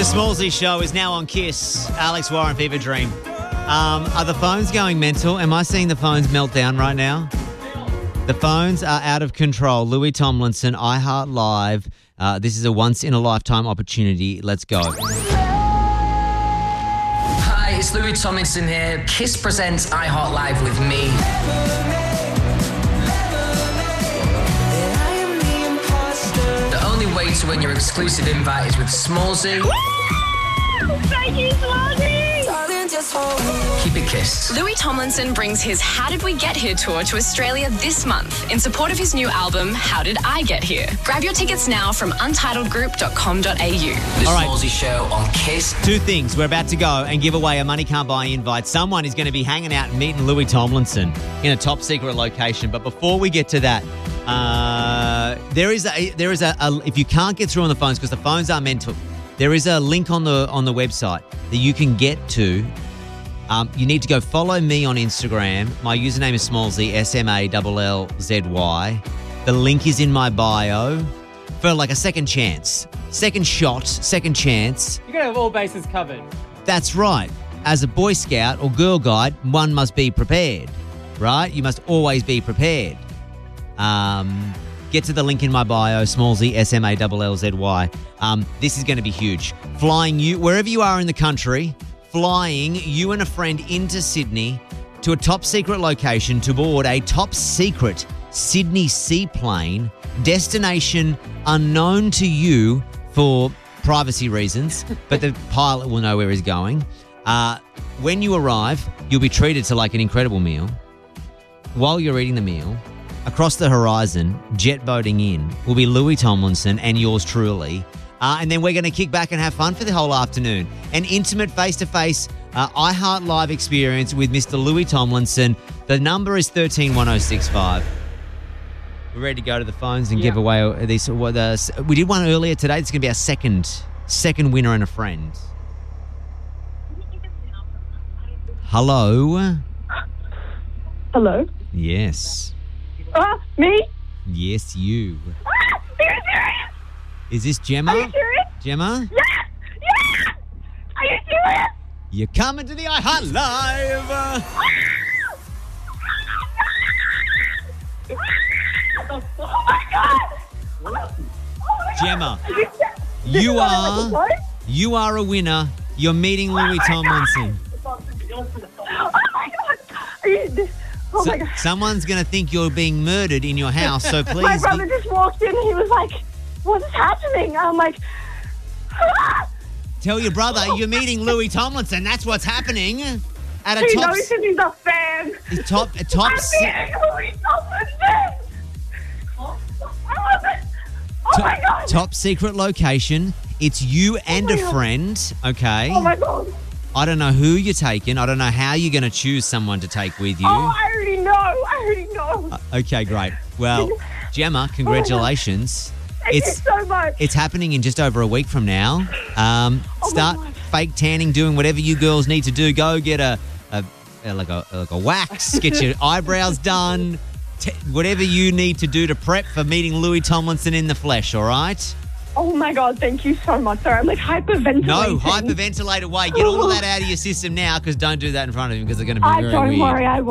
The Smallsy Show is now on Kiss. Alex Warren, Fever Dream. Are the phones going mental? Am I seeing the phones melt down right now? The phones are out of control. Louis Tomlinson, iHeart Live. This is a once-in-a-lifetime opportunity. Let's go. Hi, it's Louis Tomlinson here. Kiss presents iHeart Live with me. The only way to win your exclusive invite is with Smallsy. Thank you, Smallsy! Keep it kissed. Louis Tomlinson brings his How Did We Get Here tour to Australia this month in support of his new album, How Did I Get Here? Grab your tickets now from untitledgroup.com.au. The All right. Smallsy Show on Kiss. Two things. We're about to go and give away a Money Can't Buy invite. Someone is going to be hanging out and meeting Louis Tomlinson in a top secret location. But before we get to that, there is a if you can't get through on the phones because the phones are mental, there is a link on the website that you can get to. You need to go follow me on Instagram. My username is Smallsy, SMALLLZY. The link is in my bio for like a second chance. Second shot, second chance. You're going to have all bases covered. That's right. As a Boy Scout or Girl Guide, one must be prepared, right? You must always be prepared. Get to the link in my bio, Smallsy, SMALLLZY. This is going to be huge. Flying you, wherever you are in the country, flying you and a friend into Sydney to a top secret location to board a top secret Sydney seaplane, destination unknown to you for privacy reasons, but the pilot will know where he's going. When you arrive, you'll be treated to like an incredible meal. While you're eating the meal, across the horizon, jet boating in, will be Louis Tomlinson and yours truly. And then we're going to kick back and have fun for the whole afternoon. An intimate face-to-face iHeart Live experience with Mr. Louis Tomlinson. The number is 131065. We're ready to go to the phones and give away these. We did one earlier today. It's going to be our second winner and a friend. Hello? Hello? Yes. Me? Yes, you. Are you serious? Is this Gemma? Are you serious? Gemma? Yeah! Are you serious? You're coming to the iHeart Live. Oh my God! Gemma, This is not like a you are a winner. You're meeting Louis Tomlinson. Oh my God! Oh my God! Someone's going to think you're being murdered in your house, so please. My brother just walked in and he was like, "What is happening?" I'm like, Tell your brother you're meeting Louis Tomlinson. That's what's happeing. At a he top, knows because he's a fan. a top, I'm meeting Louis Tomlinson. Oh my God! top secret location. It's you and my a God. friend, okay? Oh my God! I don't know who you're taking. I don't know how you're going to choose someone to take with you. Oh, I already know. Okay, great. Well, Gemma, congratulations. Thank you so much. It's happening in just over a week from now. Start God. fake tanning, doing whatever you girls need to do. Go get a wax, get your eyebrows done, whatever you need to do to prep for meeting Louis Tomlinson in the flesh, all right? Oh my God, thank you so much. Sorry, I'm like hyperventilating. No, hyperventilate away. Get all of that out of your system now because don't do that in front of him because they're going to be very Don't weird. worry, I